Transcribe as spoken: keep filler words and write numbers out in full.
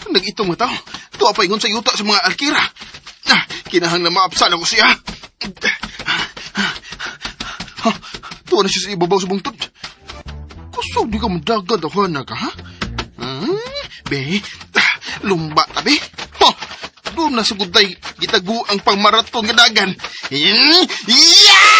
Nag-itong nga tao. Tuwa pa ingon sa yuta sa mga alkira. Ah, kinahang na maapsan ako siya. Ha, tuwa na siya sa ibabaw sa bungtod. Kusog di ka madagad ako na ka, ha? Hmm, be, lumba ta, be. Ha, doon na sa guday, gitagu ang pangmaraton nga dagan. Yeah!